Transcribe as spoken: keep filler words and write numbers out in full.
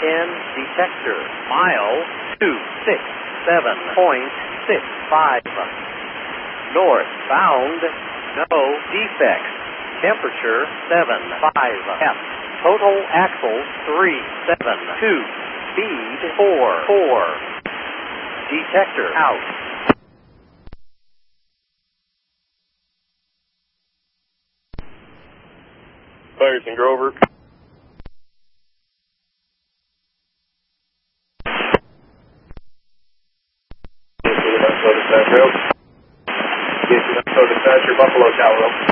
in detector. Mile two six seven point six five. Northbound, no defects. Temperature seven five F. Total axles three seven two. Speed four four. Detector out. Ferguson Grover. Minnesota Dispatcher, Buffalo Tower.